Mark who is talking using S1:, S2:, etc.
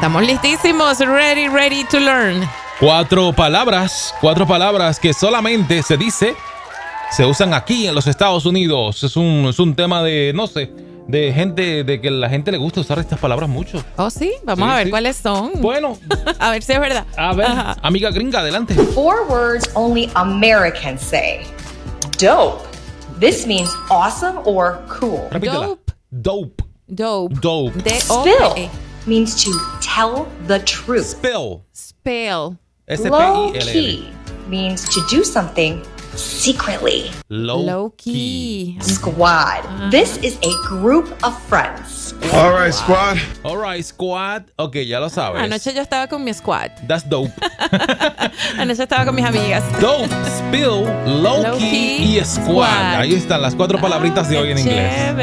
S1: Estamos listísimos. Ready to learn.
S2: Cuatro palabras que solamente se usan aquí en los Estados Unidos. Es un tema de, no sé, de gente, de que la gente le gusta usar estas palabras mucho.
S1: Oh, sí, vamos a ver cuáles son.
S2: Bueno,
S1: a ver si es verdad.
S2: A ver, amiga gringa, adelante.
S3: 4 words only Americans say. Dope. This means awesome or cool.
S2: Repítela. Dope.
S1: Dope.
S3: Spill means to tell the truth.
S2: Spell.
S3: Low key means to do something secretly.
S1: Low key.
S3: Squad. This is a group of friends.
S4: All right, squad.
S2: All right, squad. Ok, ya lo sabes.
S1: Anoche yo estaba con mi squad.
S2: That's dope.
S1: Anoche estaba con mis amigas.
S2: Dope, spill, low key y squad. Ahí están las 4 palabritas de hoy en inglés.